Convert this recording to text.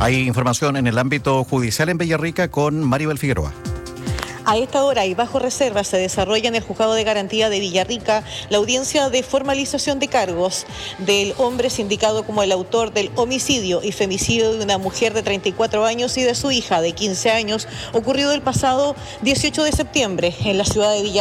Hay información en el ámbito judicial en Villarrica con Maribel Figueroa. A esta hora y bajo reserva se desarrolla en el Juzgado de Garantía de Villarrica la audiencia de formalización de cargos del hombre sindicado como el autor del homicidio y femicidio de una mujer de 34 años y de su hija de 15 años, ocurrido el pasado 18 de septiembre en la ciudad de Villarrica.